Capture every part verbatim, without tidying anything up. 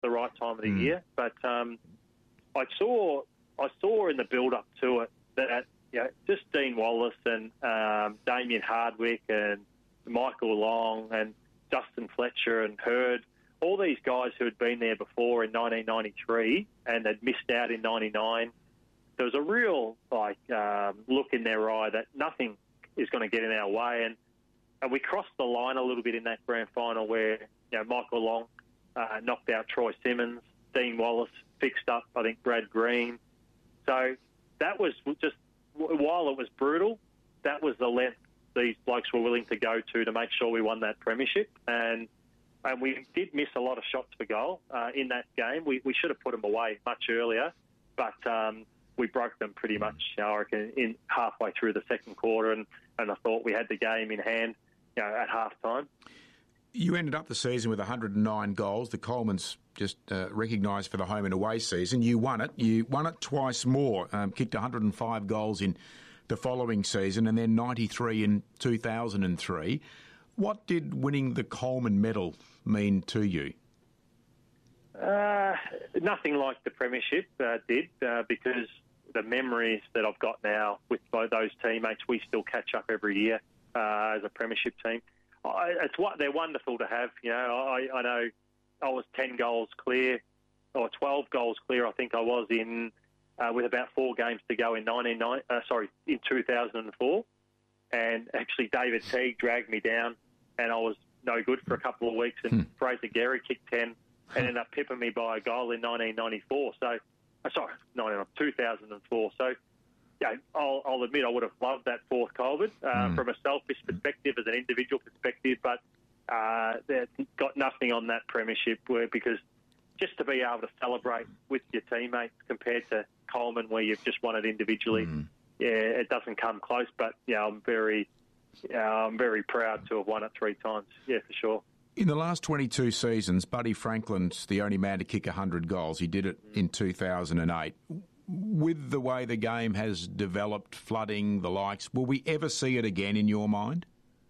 the right time of the Mm. year. But um, I saw I saw in the build-up to it that you know, just Dean Wallace and um, Damien Hardwick and Michael Long and Justin Fletcher and Hurd, all these guys who had been there before in nineteen ninety-three and had missed out in ninety-nine, there was a real like um, look in their eye that nothing is going to get in our way. And, and we crossed the line a little bit in that grand final where you know Michael Long uh, knocked out Troy Simmons, Dean Wallace fixed up, I think, Brad Green. So that was just, while it was brutal, that was the length these blokes were willing to go to to make sure we won that premiership. And and we did miss a lot of shots for goal uh, in that game. We we should have put them away much earlier, but um, we broke them pretty much, I reckon, in halfway through the second quarter, and, and I thought we had the game in hand, you know, at half-time. You ended up the season with one hundred nine goals. The Colemans just uh, recognised for the home and away season. You won it. You won it twice more, um, kicked one hundred five goals in the following season and then ninety-three in two thousand three. What did winning the Coleman medal mean to you? Uh, nothing like the premiership uh, did uh, because the memories that I've got now with both those teammates, we still catch up every year uh, as a premiership team. I, it's what they're wonderful to have. You know, I, I know I was ten goals clear, or twelve goals clear. I think I was in uh, with about four games to go in nineteen ninety. Uh, sorry, in two thousand four, and actually David Teague dragged me down, and I was no good for a couple of weeks. And hmm. Fraser Gehry kicked ten, and ended up pipping me by a goal in nineteen ninety-four. So, uh, sorry, no, two thousand four. So. Yeah, I'll, I'll admit I would have loved that fourth COVID uh, mm. from a selfish perspective, as an individual perspective, but uh, they've got nothing on that premiership where, because just to be able to celebrate with your teammates compared to Coleman where you've just won it individually, mm. yeah, it doesn't come close. But yeah, I'm very, yeah, I'm very proud to have won it three times. Yeah, for sure. In the last twenty-two seasons, Buddy Franklin's the only man to kick one hundred goals. He did it mm. in two thousand eight. With the way the game has developed, flooding, the likes, will we ever see it again in your mind?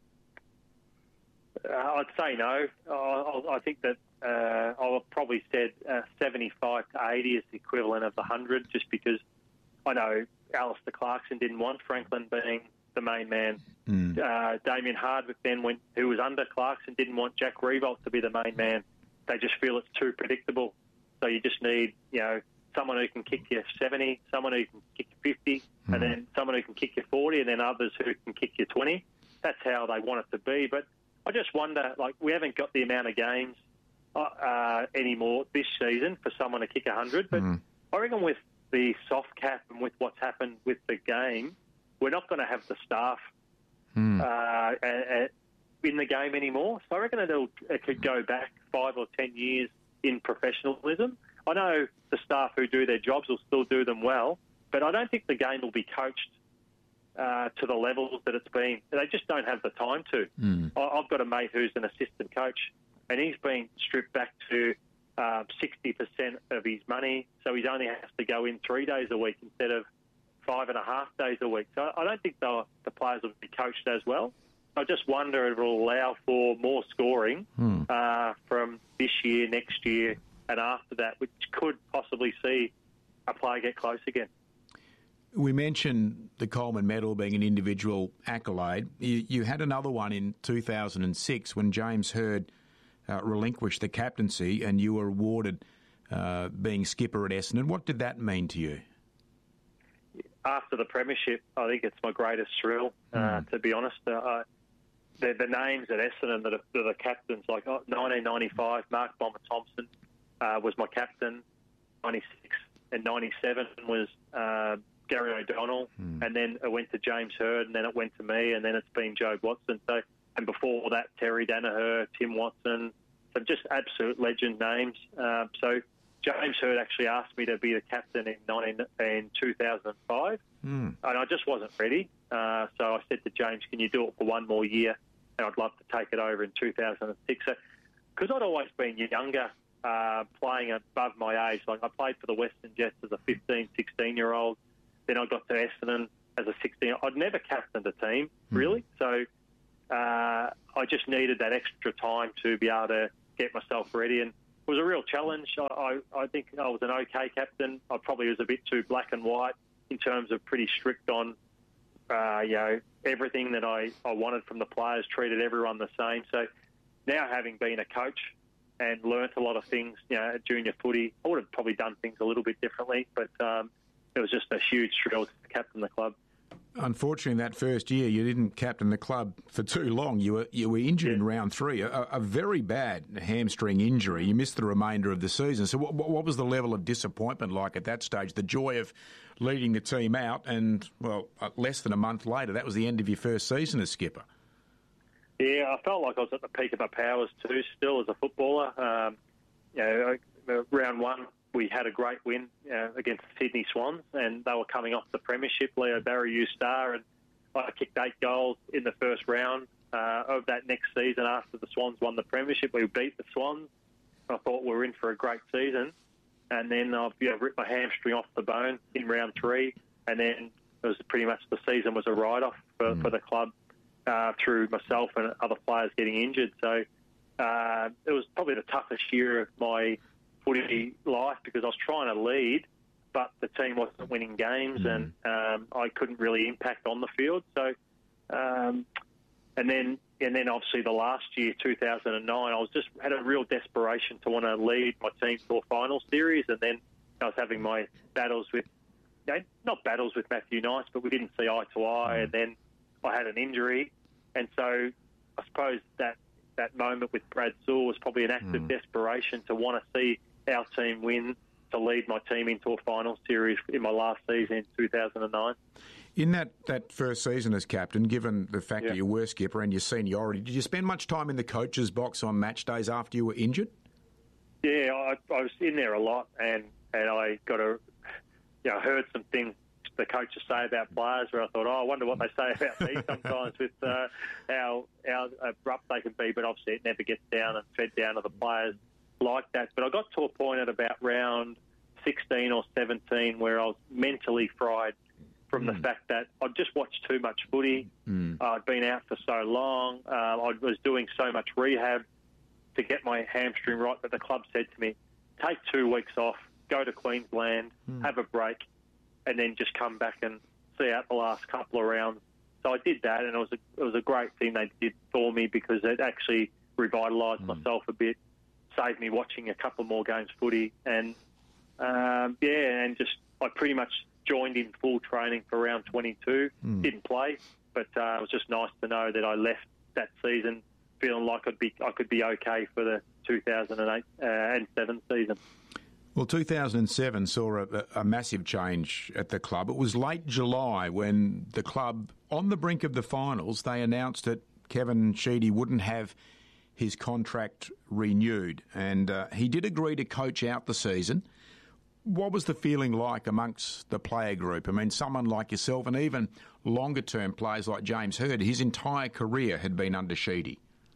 Uh, I'd say no. I, I think that uh, I would probably said uh, seventy-five to eighty is the equivalent of the one hundred, just because I know Alistair Clarkson didn't want Franklin being the main man. Mm. Uh, Damien Hardwick then, went, who was under Clarkson, didn't want Jack Revolt to be the main man. They just feel it's too predictable. So you just need, you know, someone who can kick you seventy, someone who can kick you fifty, mm. and then someone who can kick you forty, and then others who can kick you twenty. That's how they want it to be. But I just wonder, like, we haven't got the amount of games uh, anymore this season for someone to kick one hundred. But mm. I reckon with the soft cap and with what's happened with the game, we're not going to have the staff mm. uh, uh, in the game anymore. So I reckon it'll, it could go back five or ten years in professionalism. I know the staff who do their jobs will still do them well, but I don't think the game will be coached uh, to the levels that it's been. They just don't have the time to. Mm. I, I've got a mate who's an assistant coach, and he's been stripped back to uh, sixty percent of his money, so he only has to go in three days a week instead of five and a half days a week. So I don't think the, the players will be coached as well. I just wonder if it will allow for more scoring mm. uh, from this year, next year, and after that, which could possibly see a player get close again. We mentioned the Coleman medal being an individual accolade. You, you had another one in two thousand six when James Hurd uh, relinquished the captaincy and you were awarded uh, being skipper at Essendon. What did that mean to you? After the premiership, I think it's my greatest thrill, uh, mm. to be honest. Uh, the, the names at Essendon that are, that are captains, like nineteen ninety-five, Mark Bomber Thompson, Uh, was my captain. ninety-six and ninety-seven was uh, Gary O'Donnell, hmm. and then it went to James Hurd, and then it went to me, and then it's been Joe Watson. So, and before that, Terry Danaher, Tim Watson, some just absolute legend names. Uh, so James Hurd actually asked me to be the captain in, nineteen, in two thousand five, hmm. and I just wasn't ready. Uh, so I said to James, can you do it for one more year? And I'd love to take it over in two thousand six. So, because I'd always been younger, Uh, playing above my age. Like I played for the Western Jets as a fifteen, sixteen-year-old. Then I got to Essendon as a sixteen. I'd never captained a team, really. Mm. So uh, I just needed that extra time to be able to get myself ready. And was a real challenge. I, I, I think I was an okay captain. I probably was a bit too black and white in terms of pretty strict on, uh, you know, everything that I, I wanted from the players, treated everyone the same. So now having been a coach and learnt a lot of things, you know, at junior footy, I would have probably done things a little bit differently, but um, it was just a huge thrill to captain the club. Unfortunately, that first year, you didn't captain the club for too long. You were you were injured yeah. in round three, a, a very bad hamstring injury. You missed the remainder of the season. So what, what was the level of disappointment like at that stage? The joy of leading the team out and, well, less than a month later, that was the end of your first season as skipper. Yeah, I felt like I was at the peak of my powers too, still as a footballer. Um, you know, round one, we had a great win uh, against the Sydney Swans, and they were coming off the premiership. Leo Barry, star, and I kicked eight goals in the first round uh, of that next season after the Swans won the premiership. We beat the Swans. I thought we were in for a great season, and then I've you know, ripped my hamstring off the bone in round three, and then it was pretty much the season was a write-off for, mm. for the club uh, through myself and other players getting injured. So uh, it was probably the toughest year of my footy life because I was trying to lead, but the team wasn't winning games, mm. and um, I couldn't really impact on the field. So, um, and then and then obviously the last year, two thousand nine, I was just had a real desperation to want to lead my team to a final series, and then I was having my battles with, you know, not battles with Matthew Nice, but we didn't see eye to eye, mm. and then I had an injury, and so I suppose that that moment with Brad Sewell was probably an act mm. of desperation to want to see our team win to lead my team into a final series in my last season in two thousand nine. In that, that first season as captain, given the fact yeah. that you were skipper and your seniority, did you spend much time in the coach's box on match days after you were injured? Yeah, I, I was in there a lot, and, and I got a, you know, heard some things the coaches say about players where I thought, oh, I wonder what they say about me sometimes with uh, how, how abrupt they can be, but obviously it never gets down and fed down to the players like that. But I got to a point at about round sixteen or seventeen where I was mentally fried from mm. the fact that I'd just watched too much footy. Mm. Uh, I'd been out for so long. Uh, I was doing so much rehab to get my hamstring right, but the club said to me, take two weeks off, go to Queensland, mm. have a break, and then just come back and see out the last couple of rounds. So I did that, and it was a, it was a great thing they did for me because it actually revitalised mm. myself a bit, saved me watching a couple more games footy, and um, yeah, and just I pretty much joined in full training for round twenty-two. Mm. Didn't play, but uh, it was just nice to know that I left that season feeling like I'd be I could be okay for the two thousand eight uh, and seven season. Well, two thousand seven saw a, a massive change at the club. It was late July when the club, on the brink of the finals, they announced that Kevin Sheedy wouldn't have his contract renewed, and uh, he did agree to coach out the season. What was the feeling like amongst the player group? I mean, someone like yourself and even longer-term players like James Hird, his entire career had been under Sheedy.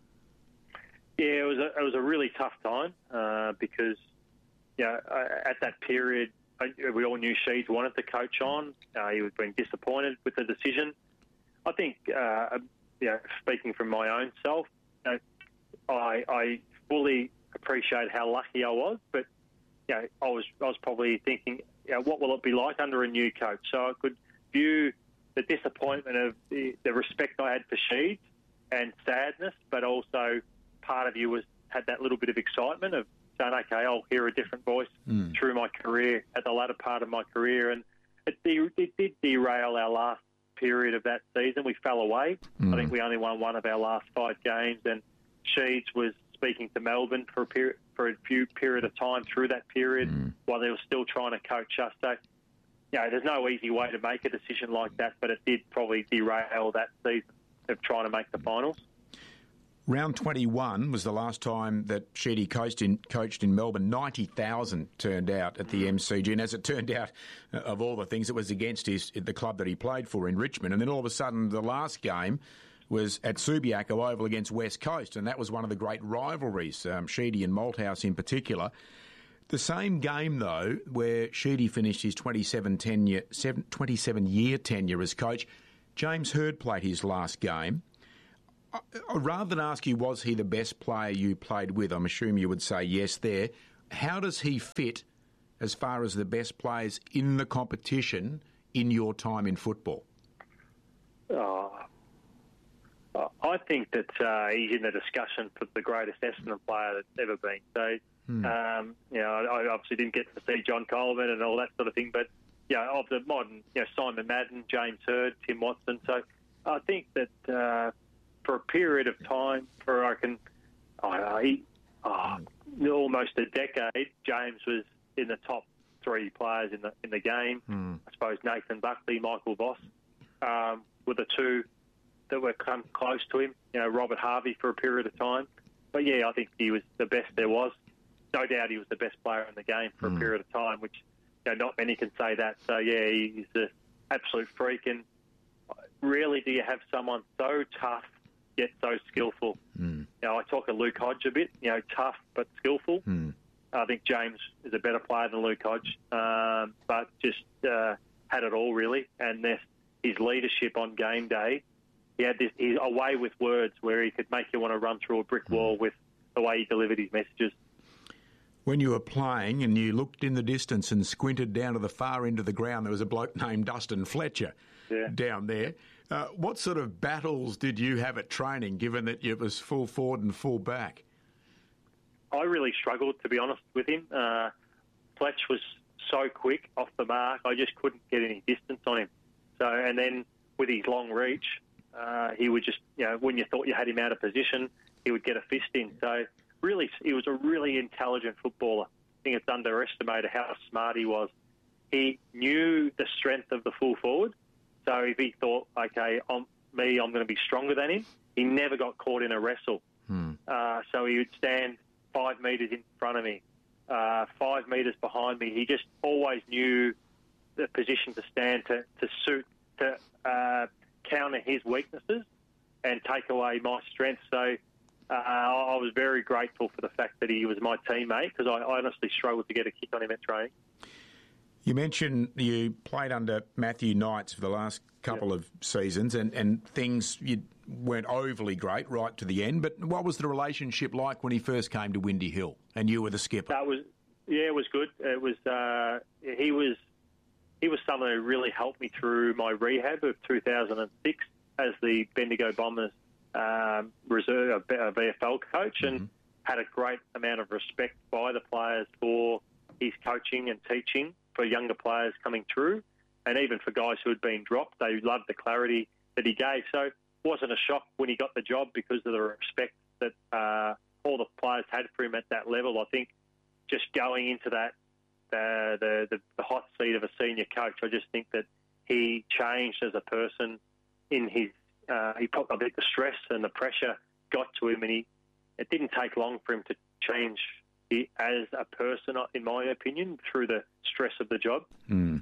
Yeah, it was a, it was a really tough time uh, because, you know, at that period, we all knew Sheeds wanted to coach on. Uh, he was being disappointed with the decision. I think, uh, you know, speaking from my own self, you know, I, I fully appreciate how lucky I was, but you know, I was I was probably thinking, you know, what will it be like under a new coach? So I could view the disappointment of the, the respect I had for Sheeds and sadness, but also part of you was had that little bit of excitement of saying, okay, I'll hear a different voice mm. through my career at the latter part of my career, and it, de- it did derail our last period of that season. We fell away. Mm. I think we only won one of our last five games, and Sheeds was speaking to Melbourne for a period, for a few period of time through that period mm. while they were still trying to coach us. So, you know, there's no easy way to make a decision like that, but it did probably derail that season of trying to make the finals. Round twenty-one was the last time that Sheedy coached in, coached in Melbourne. ninety thousand turned out at the M C G. And as it turned out, of all the things, it was against his, the club that he played for in Richmond. And then all of a sudden, the last game was at Subiaco Oval against West Coast. And that was one of the great rivalries, um, Sheedy and Malthouse in particular. The same game, though, where Sheedy finished his twenty-seven, tenure, twenty-seven year tenure as coach, James Hird played his last game. rather than ask you, was he the best player you played with, I'm assuming you would say yes there. How does he fit as far as the best players in the competition in your time in football? Oh, I think that uh, he's in the discussion for the greatest Essendon player that's ever been. So, hmm. um, you know, I obviously didn't get to see John Coleman and all that sort of thing, but, you know, of the modern, you know, Simon Madden, James Hird, Tim Watson. So I think that uh, for a period of time, for, I reckon, oh, he, oh, almost a decade, James was in the top three players in the in the game. Hmm. I suppose Nathan Buckley, Michael Voss um, were the two that were come close to him. You know, Robert Harvey for a period of time. But yeah, I think he was the best there was. No doubt he was the best player in the game for hmm. a period of time, which, you know, not many can say that. So yeah, he's an absolute freak. And rarely do you have someone so tough yet so skillful. Hmm. You know, I talk of Luke Hodge a bit. You know, tough but skillful. Hmm. I think James is a better player than Luke Hodge, um, but just uh, had it all, really. And this, his leadership on game day, he had this he's a way with words where he could make you want to run through a brick wall with the way he delivered his messages. When you were playing and you looked in the distance and squinted down to the far end of the ground, there was a bloke named Dustin Fletcher yeah. down there. Uh, what sort of battles did you have at training, given that it was full forward and full back? I really struggled, to be honest, with him. Uh, Fletch was so quick off the mark, I just couldn't get any distance on him. So, and then with his long reach, uh, he would just, you know, when you thought you had him out of position, he would get a fist in. So, really, he was a really intelligent footballer. I think it's underestimated how smart he was. He knew the strength of the full forward. So, if he thought, okay, I'm, me, I'm going to be stronger than him, he never got caught in a wrestle. Hmm. Uh, so, he would stand five metres in front of me, uh, five metres behind me. He just always knew the position to stand to, to suit, to uh, counter his weaknesses and take away my strengths. So uh, I was very grateful for the fact that he was my teammate, because I honestly struggled to get a kick on him at training. You mentioned you played under Matthew Knights for the last couple yep. of seasons, and, and things you weren't overly great right to the end. But what was the relationship like when he first came to Windy Hill and you were the skipper? That was yeah, it was good. It was uh, he was he was someone who really helped me through my rehab of two thousand six as the Bendigo Bombers um, reserve uh, V F L coach, and mm-hmm. had a great amount of respect by the players for his coaching and teaching for younger players coming through, and even for guys who had been dropped. They loved the clarity that he gave. So it wasn't a shock when he got the job because of the respect that uh, all the players had for him at that level. I think just going into that, uh, the, the the hot seat of a senior coach, I just think that he changed as a person. In his, uh, he probably, I think the stress and the pressure got to him, and he it didn't take long for him to change he, as a person, in my opinion, through the stress of the job. Mm.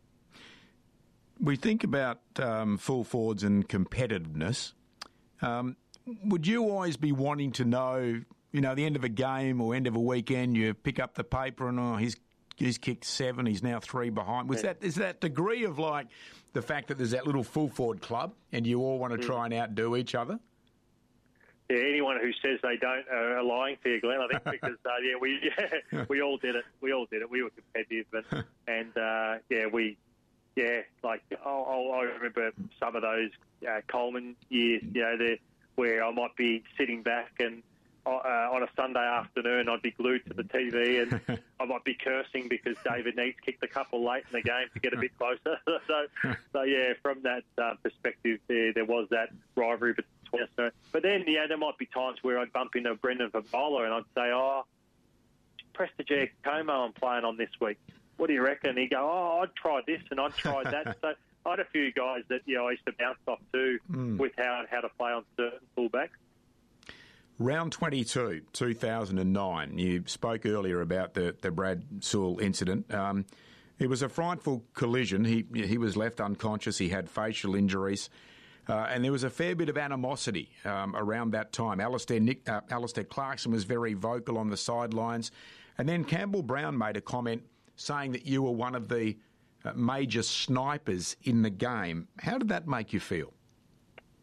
We think about um, full forwards and competitiveness. Um, would you always be wanting to know, you know, the end of a game or end of a weekend, you pick up the paper and, oh, he's he's kicked seven, he's now three behind. Was yeah. that is that degree of, like, the fact that there's that little full forward club and you all want to mm. try and outdo each other? Yeah, anyone who says they don't are lying to you, Glenn, I think, because, uh, yeah, we yeah, we all did it. We all did it. We were competitive. And, and uh, yeah, we, yeah, like, I'll, I remember some of those uh, Coleman years, you know, the, where I might be sitting back and uh, on a Sunday afternoon I'd be glued to the T V and I might be cursing because David Neitz kicked a couple late in the game to get a bit closer. so, so, yeah, from that uh, perspective, there, there was that rivalry between us. So, but then, yeah, there might be times where I'd bump into Brendan Favola and I'd say, oh, Prestigiacomo I'm playing on this week. What do you reckon? And he'd go, oh, I'd try this and I'd try that. So I had a few guys that, you know, I used to bounce off too mm. with how how to play on certain fullbacks. Round twenty-two, two thousand nine, you spoke earlier about the, the Brad Sewell incident. Um, it was a frightful collision. He he was left unconscious. He had facial injuries. Uh, and there was a fair bit of animosity um, around that time. Alistair, Nick, uh, Alistair Clarkson was very vocal on the sidelines. And then Campbell Brown made a comment saying that you were one of the uh, major snipers in the game. How did that make you feel?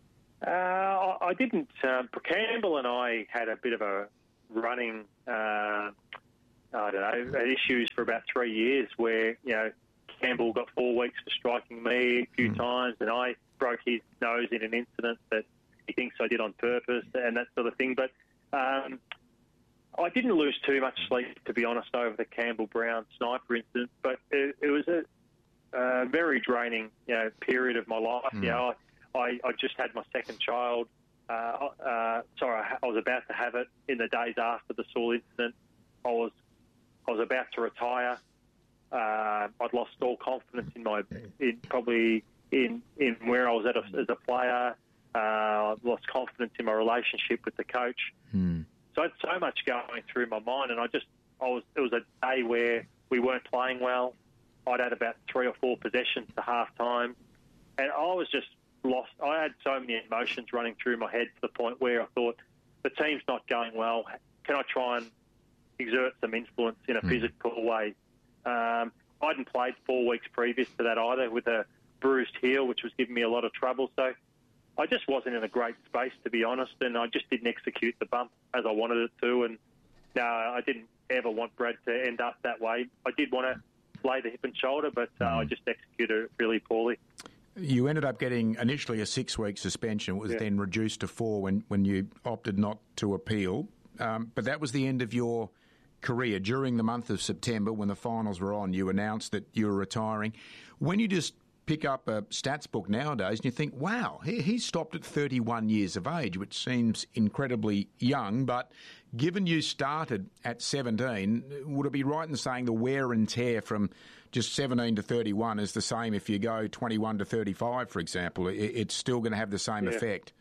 Uh, I, I didn't. Um, Campbell and I had a bit of a running, uh, I don't know, issues for about three years where, you know, Campbell got four weeks for striking me a few mm. times, and I broke his nose in an incident that he thinks I did on purpose and that sort of thing. But um, I didn't lose too much sleep, to be honest, over the Campbell-Brown sniper incident, but it, it was a, a very draining, you know, period of my life. Mm. You know, I, I, I just had my second child. Uh, uh, sorry, I was about to have it in the days after the Saul incident. I was I was about to retire. Uh, I'd lost all confidence in my, in probably in, in where I was at a, as a player. Uh, I lost confidence in my relationship with the coach. Hmm. So I had so much going through my mind, and I just, I was. It was a day where we weren't playing well. I'd had about three or four possessions to half time, and I was just lost. I had so many emotions running through my head to the point where I thought, the team's not going well. Can I try and exert some influence in a hmm. physical way? Um, I hadn't played four weeks previous to that either with a bruised heel, which was giving me a lot of trouble. So I just wasn't in a great space, to be honest, and I just didn't execute the bump as I wanted it to. And no, I didn't ever want Brad to end up that way. I did want to lay the hip and shoulder, but uh, mm. I just executed it really poorly. You ended up getting initially a six-week suspension. It was yeah. then reduced to four when, when you opted not to appeal. Um, but that was the end of your career. During the month of September, when the finals were on, you announced that you were retiring. When you just pick up a stats book nowadays and you think, wow, he, he stopped at thirty-one years of age, which seems incredibly young, but given you started at seventeen, would it be right in saying the wear and tear from just seventeen to thirty-one is the same if you go twenty-one to thirty-five, for example? It, it's still going to have the same yeah. effect.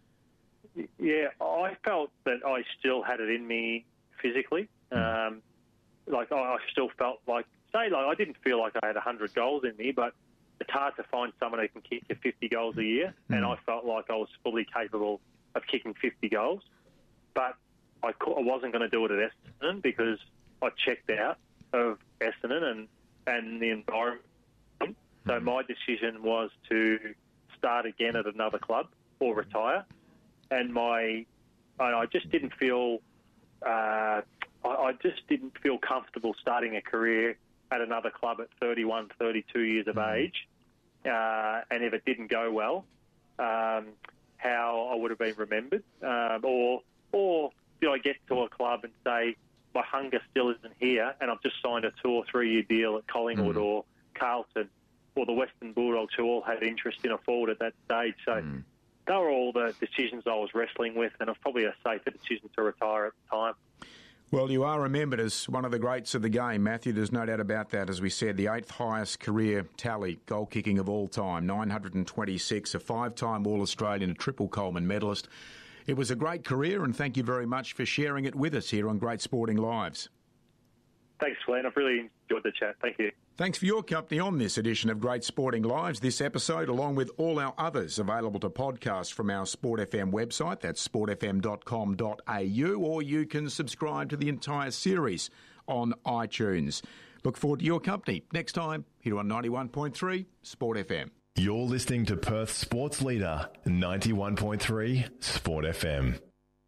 Yeah, I felt that I still had it in me physically. Mm. Um, like I still felt like, say, like I didn't feel like I had one hundred goals in me, but it's hard to find someone who can kick you fifty goals a year, mm. and I felt like I was fully capable of kicking fifty goals. But I, I wasn't going to do it at Essendon because I checked out of Essendon and, and the environment. Mm. So my decision was to start again at another club or retire. And my, I just didn't feel, uh, I, I just didn't feel comfortable starting a career at another club at thirty-one, thirty-two years of mm. age. Uh, and if it didn't go well, um, how I would have been remembered. Um, or, or did I get to a club and say, my hunger still isn't here, and I've just signed a two or three year deal at Collingwood mm. or Carlton or the Western Bulldogs, who all had interest in a forward at that stage. So mm. they were all the decisions I was wrestling with, and it was probably a safer decision to retire at the time. Well, you are remembered as one of the greats of the game, Matthew. There's no doubt about that. As we said, the eighth highest career tally, goal kicking of all time, nine hundred twenty-six, a five-time All-Australian, a triple Coleman medalist. It was a great career, and thank you very much for sharing it with us here on Great Sporting Lives. Thanks, Glenn. I've really enjoyed the chat. Thank you. Thanks for your company on this edition of Great Sporting Lives. This episode, along with all our others, available to podcast from our Sport F M website. That's sport f m dot com dot a u, or you can subscribe to the entire series on iTunes. Look forward to your company next time here on ninety-one point three Sport F M. You're listening to Perth Sports Leader, ninety-one point three Sport F M.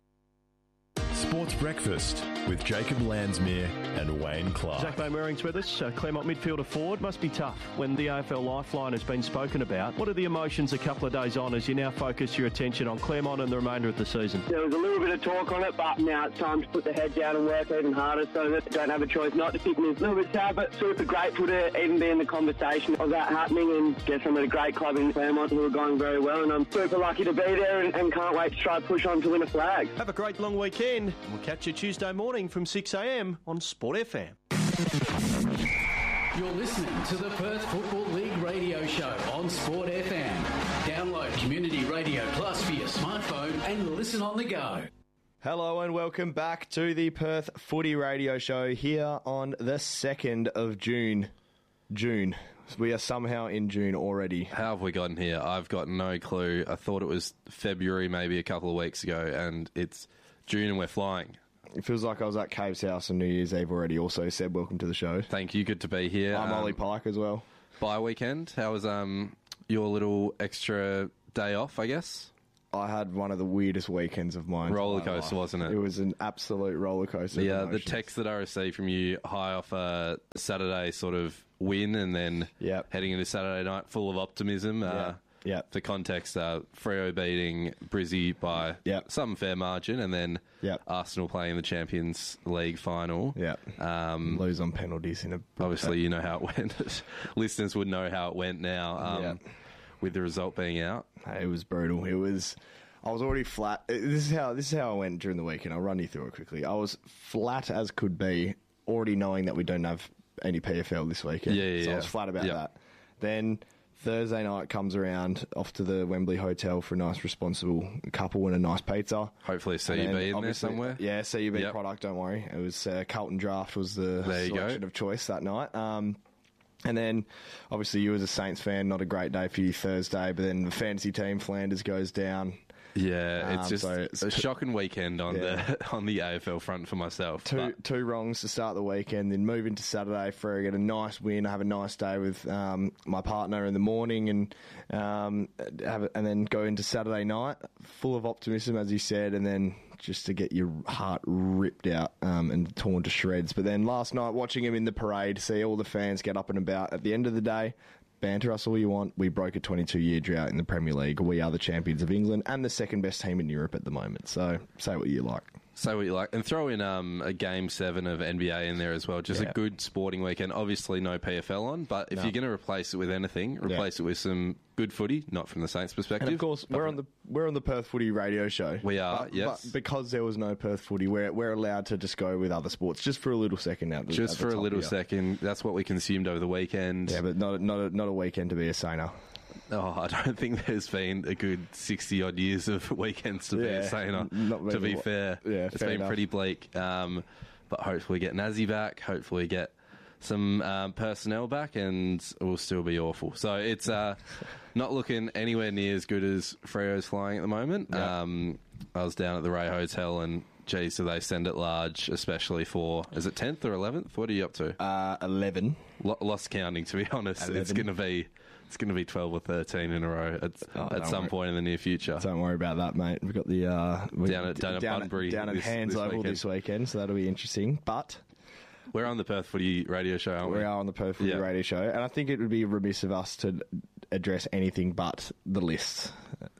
Sports Breakfast with Jacob Landsmere and Wayne Clark. Zach Bowmering's with us, uh, Claremont midfielder forward. Must be tough when the A F L Lifeline has been spoken about. What are the emotions a couple of days on as you now focus your attention on Claremont and the remainder of the season? There was a little bit of talk on it, but now it's time to put the head down and work even harder, so that I don't have a choice not to pick me. A little bit sad, but super grateful to even be in the conversation of that happening, and guess I'm at a great club in Claremont who are going very well, and I'm super lucky to be there and, and can't wait to try to push on to win a flag. Have a great long weekend. We'll catch you Tuesday morning from six a m on Sport F M. You're listening to the Perth Football League radio show on Sport F M. Download Community Radio Plus for your smartphone and listen on the go. Hello and welcome back to the Perth Footy Radio Show here on the second of June. June. We are somehow in June already. How have we gotten here? I've got no clue. I thought it was February maybe a couple of weeks ago, and it's June and we're flying. It feels like I was at Cave's house on New Year's Eve already. Also, Seb, welcome to the show. Thank you. Good to be here. I'm um, Ollie Pike as well. Bye weekend. How was um your little extra day off, I guess? I had one of the weirdest weekends of mine. Roller coaster, wasn't it? It was an absolute roller coaster. Yeah, the text that I received from you high off a Saturday sort of win and then Yep. heading into Saturday night full of optimism. Uh, Yeah. Yep. For context, uh, Freo beating Brizzy by Yep. some fair margin, and then Yep. Arsenal playing the Champions League final. Yeah. Um, Lose on penalties in a... obviously, you know how it went. Listeners would know how it went now, um, Yeah. with the result being out. It was brutal. It was... I was already flat. This is how this is how I went during the weekend. I'll run you through it quickly. I was flat as could be, already knowing that we don't have any P F L this weekend. Yeah, yeah, so I yeah. was flat about Yep. that. Then Thursday night comes around, off to the Wembley Hotel for a nice, responsible couple and a nice pizza. Hopefully, C And U then B in there obviously- somewhere. Yeah, C U B Yep. product, don't worry. It was uh, Carlton Draft was the There you go. selection of choice that night. Um, and then, obviously, you as a Saints fan, not a great day for you Thursday, but then the fantasy team, Flanders, goes down. Yeah, it's Um, just so it's a t- shocking weekend on Yeah. the on the A F L front for myself. Two but- two wrongs to start the weekend, then move into Saturday for I get a nice win. I have a nice day with um, my partner in the morning, and um, have a, and then go into Saturday night full of optimism, as you said, and then just to get your heart ripped out um, and torn to shreds. But then last night, watching him in the parade, see all the fans get up and about. At the end of the day, banter us all you want. We broke a twenty-two year drought in the Premier League. We are the champions of England and the second best team in Europe at the moment. So say what you like. Say what you like. And throw in um, a game seven of N B A in there as well. Just Yeah. a good sporting weekend. Obviously, no P F L on, but if No. you're going to replace it with anything, replace it with some good footy, not from the Saints' perspective. And of course, but we're from- on the we're on the Perth Footy radio show. We are, but, yes. But because there was no Perth Footy, we're we're allowed to just go with other sports just for a little second now. Just for a little second. That's what we consumed over the weekend. Yeah, but not not a, not a weekend to be a saner. Oh, I don't think there's been a good sixty-odd years of weekends to be Yeah, a saner, not to been be a- fair. yeah, it's fair been enough. pretty bleak. Um, but hopefully get Nazzy back, hopefully get some um, personnel back, and it will still be awful. So it's uh, not looking anywhere near as good as Freo's flying at the moment. Yeah. Um, I was down at the Ray Hotel, and geez, so they send it large, especially for, is it tenth or eleventh? What are you up to? Uh, Eleven. Lo- lost counting, to be honest. It's eleven. going to be it's going to be twelve or thirteen in a row at, Oh, at don't some worry. point in the near future. Don't worry about that, mate. We've got the uh, we- Down at- down at Bunbury down at this- Hands this Oval weekend. this weekend, so that'll be interesting. But We're on the Perth Footy radio show, aren't we? we are on the Perth Footy Yeah. radio show, and I think it would be remiss of us to address anything but the lists.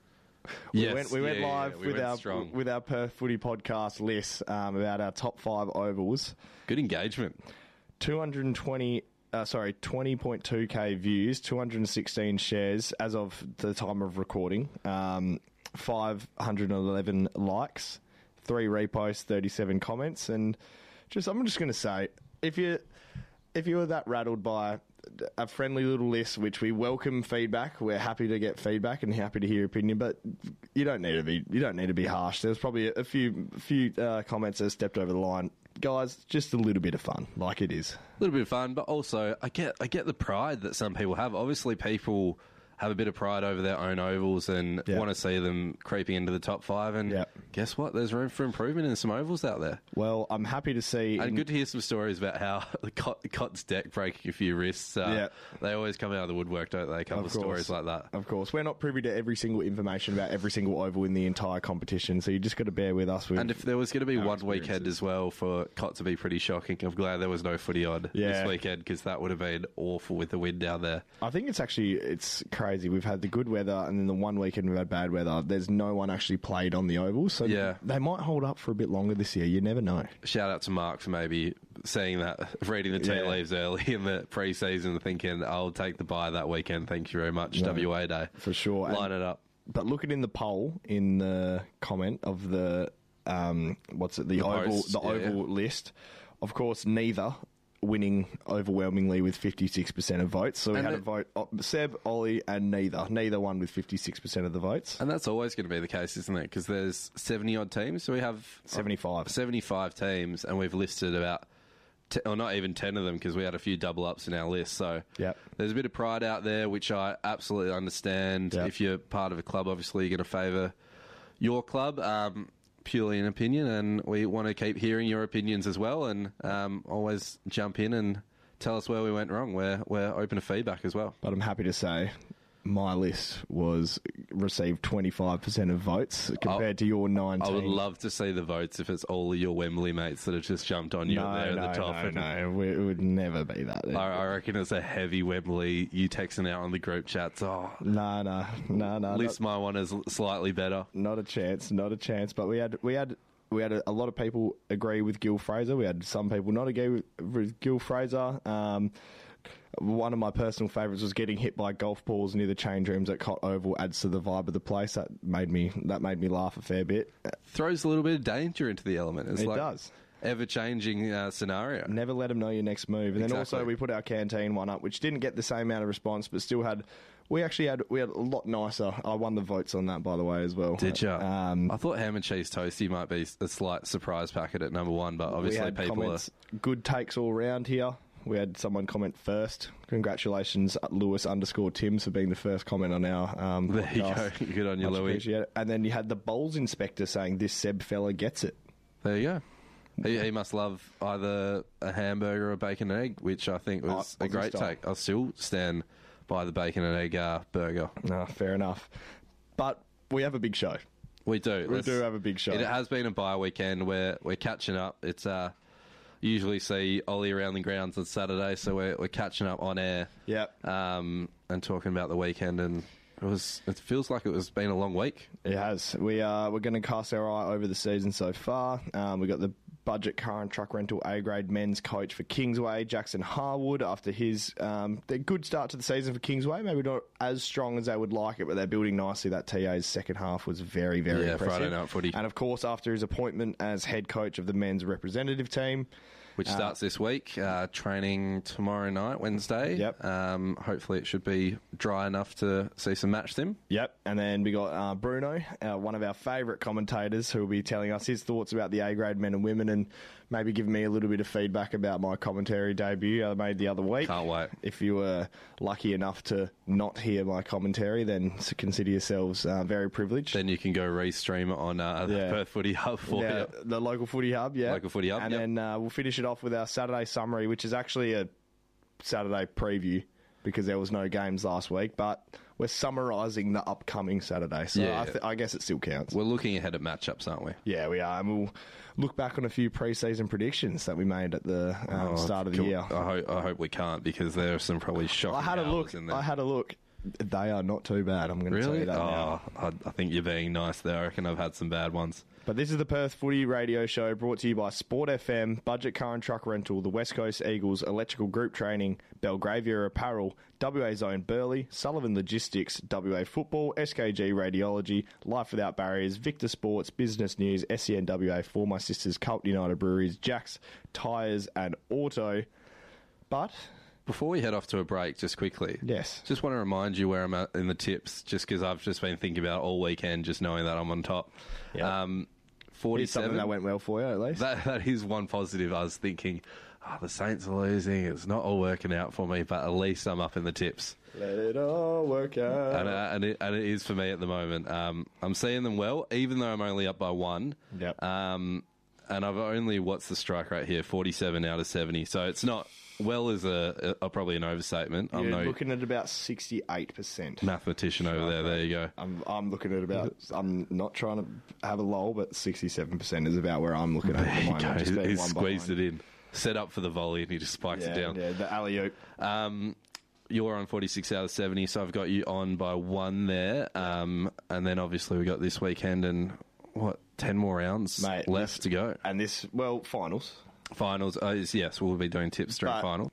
We Yes, went, we went yeah, yeah, live yeah. We with went our strong. with our Perth Footy podcast list um, about our top five ovals. Good engagement. two hundred twenty, uh, sorry, twenty point two k views, two hundred sixteen shares as of the time of recording, um, five hundred eleven likes, three reposts, thirty-seven comments, and just I'm just going to say, if you if you were that rattled by a friendly little list, which we welcome feedback, we're happy to get feedback and happy to hear your opinion, but you don't need to be you don't need to be harsh. There's probably a few few uh, comments that stepped over the line. Guys, just a little bit of fun, like it is. A little bit of fun, but also I get I get the pride that some people have. Obviously, people have a bit of pride over their own ovals and Yeah. want to see them creeping into the top five. And Yeah. guess what? There's room for improvement in some ovals out there. Well, I'm happy to see. And in- good to hear some stories about how the Cot, Cot's deck breaking a few wrists. Uh, Yeah. They always come out of the woodwork, don't they? A couple of, Of course. stories like that. Of course, we're not privy to every single information about every single oval in the entire competition, so you just got to bear with us. With And if there was going to be our one weekend experiences. as well for Cot to be pretty shocking, I'm glad there was no footy on Yeah. this weekend because that would have been awful with the wind down there. I think it's actually it's crazy. We've had the good weather, and then the one weekend we've had bad weather. There's no one actually played on the oval, so Yeah. they might hold up for a bit longer this year. You never know. Shout out to Mark for maybe seeing that, reading the tea Yeah. leaves early in the pre-season, thinking I'll take the bye that weekend. Thank you very much, No, W A Day. for sure. And- Line it up. But looking in the poll in the comment of the um, what's it the, The oval posts, the yeah, oval list, of course, neither winning overwhelmingly with fifty-six percent of votes. So we And had a it- vote uh, Seb, Ollie, and neither. Neither won with fifty-six percent of the votes. And that's always going to be the case, isn't it? Because there's seventy odd teams, so we have seventy-five. seventy-five teams, and we've listed about, t- or not even ten of them, because we had a few double ups in our list. So Yep. there's a bit of pride out there, which I absolutely understand. Yep. If you're part of a club, obviously you're going to favour your club. Um, purely an opinion, and we want to keep hearing your opinions as well, and um, always jump in and tell us where we went wrong. We're, we're open to feedback as well. But I'm happy to say my list was received twenty-five percent of votes compared I'll, to your nineteen. I would love to see the votes if it's all of your Wembley mates that have just jumped on you no, there no, at the top. No, and no, we, it would never be that. I, I reckon it's a heavy Wembley. You texting out on the group chats. Oh, no, no, no, no. list my one as slightly better. Not a chance, not a chance. But we had, we had, we had a, a lot of people agree with Gil Fraser. We had some people not agree with, with Gil Fraser. Um, One of my personal favourites was getting hit by golf balls near the change rooms at Cott Oval. Adds to the vibe of the place. That made me that made me laugh a fair bit. Throws a little bit of danger into the element. It's it like does. Ever changing uh, scenario. Never let them know your next move. And exactly. then also we put our canteen one up, which didn't get the same amount of response, but still had. We actually had we had a lot nicer. I won the votes on that, by the way, as well. Did you? Um, I thought ham and cheese toasty might be a slight surprise packet at number one, but obviously we had people comments, are good takes all round here. We had someone comment first. Congratulations, Lewis underscore Tims, for being the first comment on our um, there podcast. you go. Good on you, Much Louis. appreciate it. And then you had the bowls inspector saying this Seb fella gets it. There you go. He, he must love either a hamburger or a bacon and egg, which I think was Oh, a great style. take. I'll still stand by the bacon and egg uh, burger. No, fair enough. But we have a big show. We do. We Let's- do have a big show. It has been a bye weekend where we're catching up. It's uh, usually see Ollie around the grounds on Saturday, so we're we're catching up on air. Yep. Um, and talking about the weekend, and it was. It feels like it was been a long week. It has. We are. We're going to cast our eye over the season so far. Um, we got the budget car and truck rental A grade men's coach for Kingsway, Jackson Harwood, after his um, the good start to the season for Kingsway. Maybe not as strong as they would like it, but they're building nicely. That T A's second half was very, very Yeah, impressive. Friday night footy. And of course, after his appointment as head coach of the men's representative team, Which starts this week, uh, training tomorrow night, Wednesday. Yep. Um, hopefully it should be dry enough to see some match sim. Yep, and then we got uh, Bruno, uh, one of our favourite commentators, who will be telling us his thoughts about the A-grade men and women, and maybe giving me a little bit of feedback about my commentary debut I made the other week. Can't wait. If you were lucky enough to not hear my commentary, then consider yourselves uh, very privileged. Then you can go re-stream it on uh, the Yeah. Perth Footy Hub for Yeah, you. the local footy hub, yeah. Local footy hub, And yep. then uh, we'll finish it off with our Saturday summary, which is actually a Saturday preview because there was no games last week, but we're summarising the upcoming Saturday, so Yeah. I, th- I guess it still counts. We're looking ahead at matchups, aren't we? Yeah, we are, and we'll look back on a few pre-season predictions that we made at the um, Oh, start of the can- year. I hope, I hope we can't, because there are some probably shocking I had a hours look. in there. I had a look. They are not too bad, I'm going to tell Really? you that Oh, now. I, I think you're being nice there. I reckon I've had some bad ones. But this is the Perth Footy Radio Show, brought to you by Sport F M, Budget Car and Truck Rental, the West Coast Eagles, Electrical Group Training, Belgravia Apparel, W A Zone Burleigh, Sullivan Logistics, W A Football, S K G Radiology, Life Without Barriers, Victor Sports, Business News, S E N W A, For My Sisters, Carlton United Breweries, Jack's Tyres and Auto. But, Before we head off to a break, just quickly. yes, Just want to remind you where I'm at in the tips, just because I've just been thinking about it all weekend, just knowing that I'm on top. Yeah. Um, here's forty-seven. something that went well for you, at least. That, that is one positive. I was thinking, oh, the Saints are losing. It's not all working out for me, but at least I'm up in the tips. Let it all work out. And, uh, and, it, and it is for me at the moment. Um, I'm seeing them well, even though I'm only up by one. Yep. Um, and I've only, what's the strike rate here? forty-seven out of seventy. So it's not, well is a, a probably an overstatement. I'm You're no looking at about sixty-eight percent. mathematician over there. There you go. I'm, I'm looking at about, I'm not trying to have a lull, but sixty-seven percent is about where I'm looking at at the moment. There you just go. being He's one squeezed behind. it in. Set up for the volley and he just spikes Yeah, it down. yeah, the alley-oop. Um, you're on forty-six out of seventy, so I've got you on by one there. Um, and then obviously we got this weekend and, what, ten more rounds Mate, left this- to go. And this, well, finals. Finals, uh, is- yes, we'll be doing tips during But- final.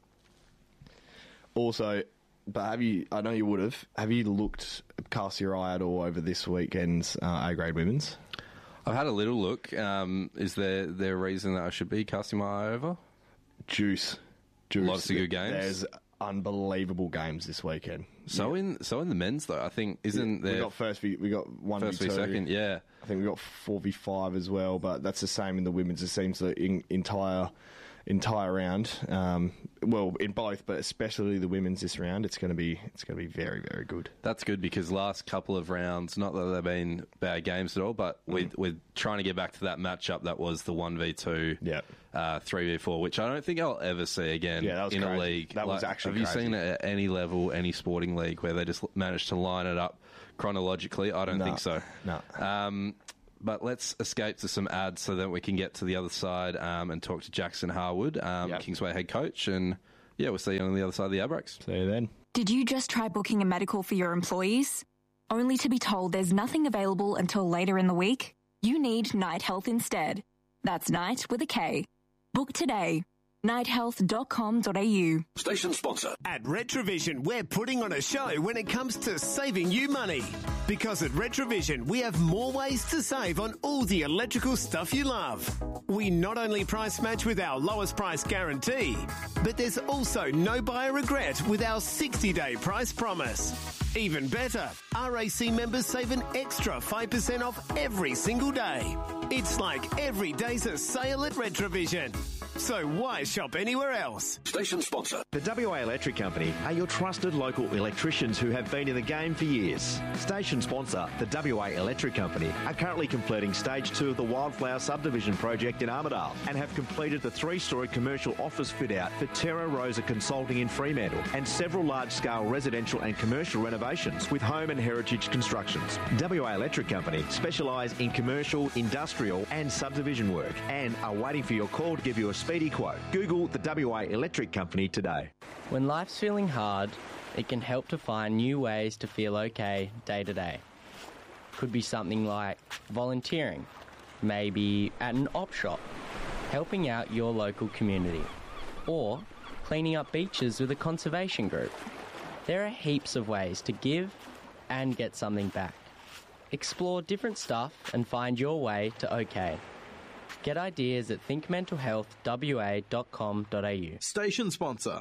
Also, but have you, I know you would have, have you looked, cast your eye at all over this weekend's uh, A-grade women's? I've had a little look. Um, is there, there a reason that I should be casting my eye over? Juice. Juice. Lots of good games. There's unbelievable games this weekend. So in so in the men's though, I think isn't we there got first v, we got one first v v two. second? Yeah, I think we got four v five as well, but that's the same in the women's. It seems the in, entire entire round. Um, well, in both, but especially the women's this round, it's going to be it's going to be very, very good. That's good because last couple of rounds, not that they've been bad games at all, but mm. we're, we're trying to get back to that matchup that was the one v two, yep. uh, three v four, which I don't think I'll ever see again yeah, that was in crazy. a league. That like, was actually Have crazy. you seen it at any level, any sporting league, where they just managed to line it up chronologically? I don't no, think so. No. Um, But let's escape to some ads so that we can get to the other side um, and talk to Jackson Harwood, um, yep. Kingsway head coach. And, yeah, we'll see you on the other side of the ad breaks. See you then. Did you just try booking a medical for your employees? Only to be told there's nothing available until later in the week? You need Night Health instead. That's Night with a K. Book today. night health dot com dot a u. Station sponsor. At Retrovision, we're putting on a show when it comes to saving you money. Because at Retrovision, we have more ways to save on all the electrical stuff you love. We not only price match with our lowest price guarantee, but there's also no buyer regret with our sixty-day price promise. Even better, R A C members save an extra five percent off every single day. It's like every day's a sale at Retrovision. So why shop anywhere else? Station sponsor. The W A Electric Company are your trusted local electricians who have been in the game for years. Station sponsor, the W A Electric Company, are currently completing stage two of the Wildflower subdivision project in Armidale and have completed the three-storey commercial office fit-out for Terra Rosa Consulting in Fremantle and several large-scale residential and commercial renovations with home and heritage constructions. W A Electric Company specialise in commercial, industrial and subdivision work and are waiting for your call to give you a speedy quote. Google the W A Electric Company today. When life's feeling hard, it can help to find new ways to feel okay day to day. Could be something like volunteering, maybe at an op shop, helping out your local community, or cleaning up beaches with a conservation group. There are heaps of ways to give and get something back. Explore different stuff and find your way to okay. Get ideas at think mental health w a dot com dot a u. Station sponsor.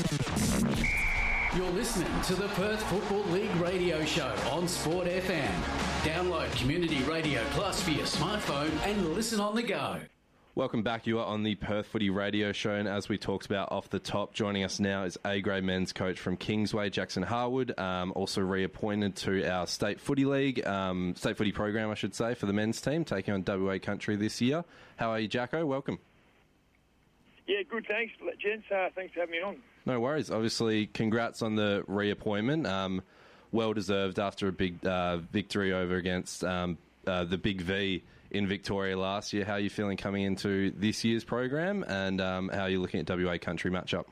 You're listening to the Perth Football League radio show on Sport F M. Download Community Radio Plus for your smartphone and listen on the go. Welcome back. You are on the Perth Footy Radio Show, and as we talked about off the top, joining us now is A-grade men's coach from Kingsway, Jackson Harwood, um, also reappointed to our State Footy League, um, State Footy program, I should say, for the men's team, taking on W A Country this year. How are you, Jacko? Welcome. Yeah, good, thanks, gents. Uh, thanks for having me on. No worries. Obviously, congrats on the reappointment. Um, well-deserved after a big uh, victory over against um, uh, the Big V in Victoria last year. How are you feeling coming into this year's program, and um, how are you looking at W A Country matchup?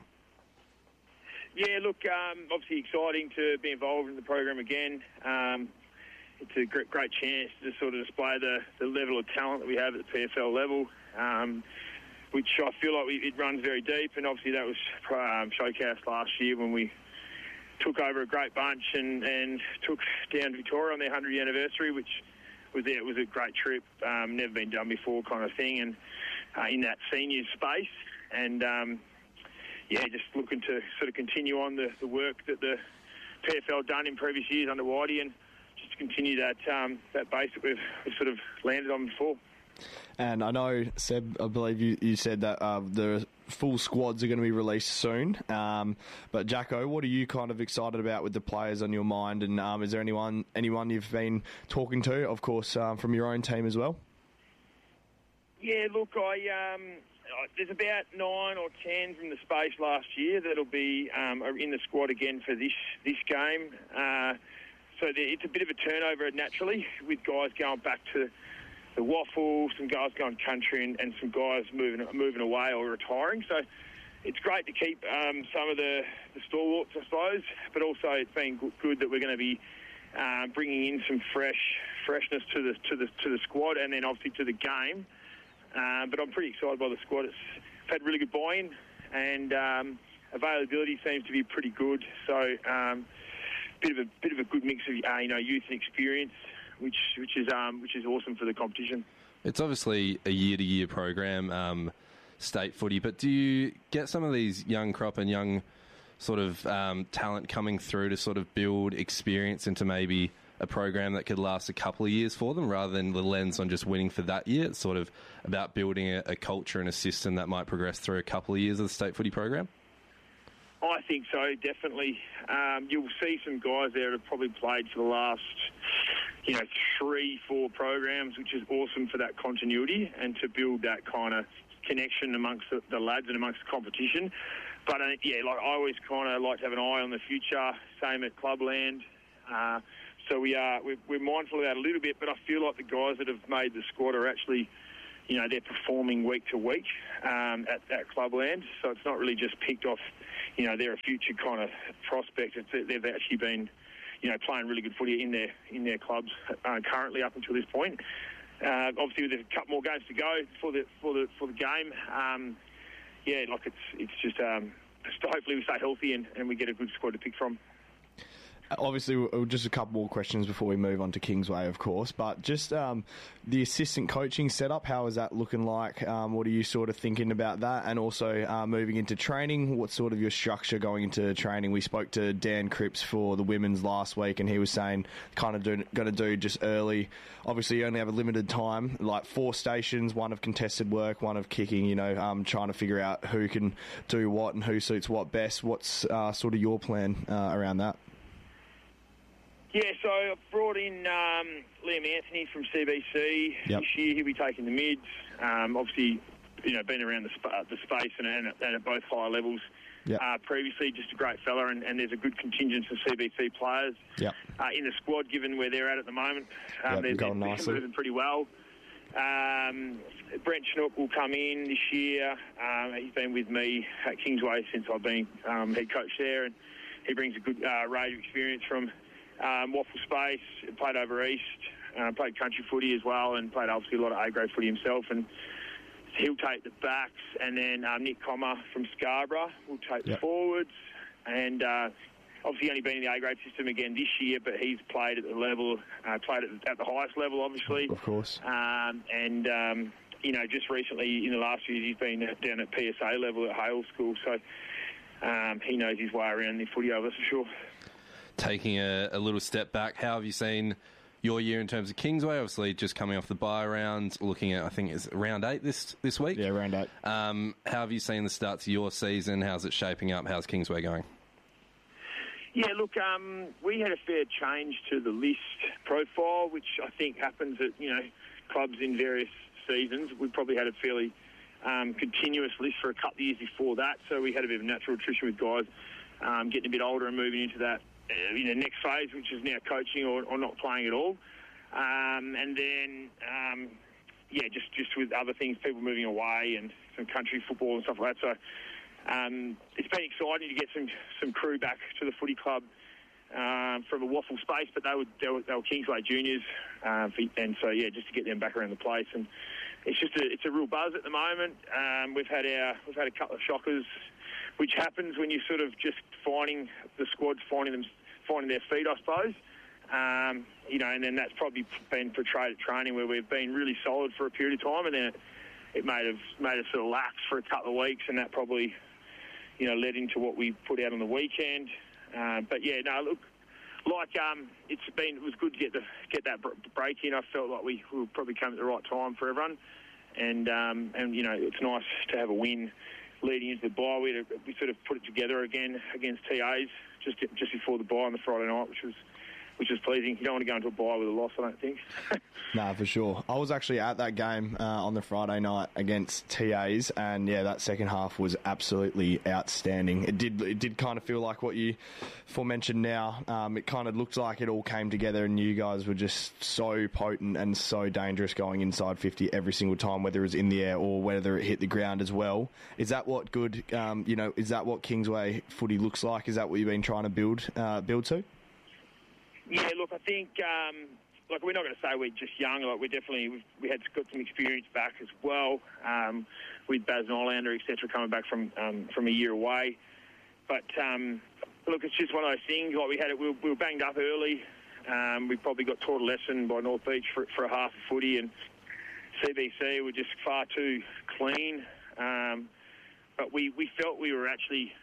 Yeah, look, um, obviously exciting to be involved in the program again. Um, it's a great, great chance to sort of display the, the level of talent that we have at the P F L level, um, which I feel like we, it runs very deep, and obviously that was um, showcased last year when we took over a great bunch and, and took down Victoria on their one hundredth anniversary, which was there. It was a great trip, um, never been done before kind of thing, and uh, in that senior space. And, um, yeah, just looking to sort of continue on the, the work that the P F L done in previous years under Whitey, and just to continue that um, that base that we've, we've sort of landed on before. And I know, Seb, I believe you, you said that uh, the full squads are going to be released soon. Um, but, Jacko, what are you kind of excited about with the players on your mind? And um, is there anyone anyone you've been talking to, of course, um, from your own team as well? Yeah, look, I um, there's about nine or ten from the space last year that'll be um, in the squad again for this, this game. Uh, so it's a bit of a turnover naturally with guys going back to the waffle, some guys going country, and, and some guys moving moving away or retiring. So it's great to keep um, some of the, the stalwarts, I suppose, but also it's been good that we're going to be uh, bringing in some fresh freshness to the to the to the squad, and then obviously to the game. Uh, but I'm pretty excited by the squad. It's had really good buy-in, and um, availability seems to be pretty good. So um, bit of a bit of a good mix of uh, you know youth and experience, which which is um, which is awesome for the competition. It's obviously a year-to-year program, um, state footy, but do you get some of these young crop and young sort of um, talent coming through to sort of build experience into maybe a program that could last a couple of years for them rather than the lens on just winning for that year? It's sort of about building a, a culture and a system that might progress through a couple of years of the state footy program? I think so, definitely. Um, you'll see some guys there that have probably played for the last, you know, three, four programs, which is awesome for that continuity and to build that kind of connection amongst the, the lads and amongst the competition. But, uh, yeah, like I always kind of like to have an eye on the future, same at Clubland. Uh, so we are, we're, we're mindful of that a little bit, but I feel like the guys that have made the squad are actually, you know, they're performing week to week um, at, at Clubland. So it's not really just picked off, you know, they're a future kind of prospect. It's, they've actually been, you know, playing really good footy in their in their clubs uh, currently up until this point. Uh, obviously, there's a couple more games to go for the for the for the game. Um, yeah, like it's it's just um, hopefully we stay healthy and, and we get a good squad to pick from. Obviously, just a couple more questions before we move on to Kingsway, of course. But just um, the assistant coaching setup, how is that looking like? Um, what are you sort of thinking about that? And also uh, moving into training, what's sort of your structure going into training? We spoke to Dan Cripps for the women's last week, and he was saying kind of going to do just early. Obviously, you only have a limited time, like four stations, one of contested work, one of kicking, you know, um, trying to figure out who can do what and who suits what best. What's uh, sort of your plan uh, around that? Yeah, so I've brought in um, Liam Anthony from C B C yep. this year. He'll be taking the mids. Um, obviously, you know, been around the, sp- the space and, and, at, and at both high levels yep. uh, previously. Just a great fella, and, and there's a good contingent of C B C players yep. uh, in the squad, given where they're at at the moment. Um, yep, they're, going they're nicely. moving pretty well. Um, Brent Schnook will come in this year. Um, he's been with me at Kingsway since I've been um, head coach there, and he brings a good uh, range of experience from Um, waffle space, played over east, uh, played country footy as well, and played obviously a lot of A-grade footy himself. And he'll take the backs, and then um, Nick Comer from Scarborough will take yep. the forwards. And uh, obviously only been in the A-grade system again this year, but he's played at the level, uh, played at, at the highest level, obviously. Of course. Um, and um, you know, just recently in the last few years, he's been down at P S A level at Hale School, so um, he knows his way around the footy over, for sure. Taking a, a little step back, how have you seen your year in terms of Kingsway? Obviously, just coming off the bye round, looking at, I think it's round eight this, this week. Yeah, round eight. Um, how have you seen the start to your season? How's it shaping up? How's Kingsway going? Yeah, look, um, we had a fair change to the list profile, which I think happens at, you know, clubs in various seasons. We probably had a fairly um, continuous list for a couple of years before that, so we had a bit of natural attrition with guys um, getting a bit older and moving into that you know, next phase, which is now coaching or, or not playing at all. Um, and then, um, yeah, just, just with other things, people moving away and some country football and stuff like that. So um, it's been exciting to get some, some crew back to the footy club um, from a waffle space, but they were, they were, they were Kingsway juniors. Um, and so, yeah, just to get them back around the place. And it's just a, it's a real buzz at the moment. Um, we've had our, we've had a couple of shockers, which happens when you're sort of just finding the squad, finding them, finding their feet, I suppose. Um, you know, and then that's probably been portrayed at training where we've been really solid for a period of time, and then it, it made us made us sort of lax for a couple of weeks, and that probably, you know, led into what we put out on the weekend. Uh, but yeah, no, look, like um, it's been it was good to get the get that break in. I felt like we, we probably came at the right time for everyone, and um, and you know, it's nice to have a win leading into the bye. We, had a, we sort of put it together again against T As just just before the bye on the Friday night, which was which was pleasing. You don't want to go into a bye with a loss, I don't think. Nah, for sure. I was actually at that game uh, on the Friday night against T As, and yeah, that second half was absolutely outstanding. It did it did kind of feel like what you forementioned now. Um, it kind of looked like it all came together, and you guys were just so potent and so dangerous going inside fifty every single time, whether it was in the air or whether it hit the ground as well. Is that what good, um, you know, is that what Kingsway footy looks like? Is that what you've been trying to build uh, build to? Yeah, look, I think, um, like, we're not going to say we're just young. Like, we're definitely, we've, we had got some experience back as well um, with Baz Nylander, et cetera, coming back from um, from a year away. But, um, look, it's just one of those things. Like, we had it, we were, we were banged up early. Um, we probably got taught a lesson by North Beach for, for a half of footy, and C B C were just far too clean. Um, but we, we felt we were actually